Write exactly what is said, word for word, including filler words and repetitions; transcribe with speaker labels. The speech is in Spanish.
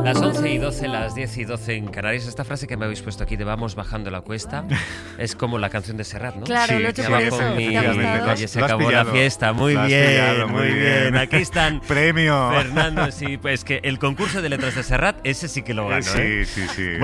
Speaker 1: Las once y doce, las diez y doce en Canarias. Esta frase que me habéis puesto aquí de vamos bajando la cuesta es como la canción de Serrat, ¿no?
Speaker 2: Claro,
Speaker 3: Sí,
Speaker 2: lo he hecho
Speaker 3: sí,
Speaker 2: por
Speaker 1: Abajo
Speaker 2: eso.
Speaker 1: mi
Speaker 2: ¿Te ha gustado?
Speaker 1: calle se
Speaker 3: Lo has
Speaker 1: acabó la
Speaker 3: pillado.
Speaker 1: fiesta. Muy
Speaker 3: Lo has
Speaker 1: bien,
Speaker 3: pillado,
Speaker 1: muy
Speaker 3: muy
Speaker 1: bien.
Speaker 3: bien.
Speaker 1: Aquí están.
Speaker 3: Premio.
Speaker 1: Fernando, sí, pues que el concurso de letras de Serrat, ese sí que lo ganó.
Speaker 3: Sí,
Speaker 1: ¿eh?
Speaker 3: sí, sí.
Speaker 1: Bueno,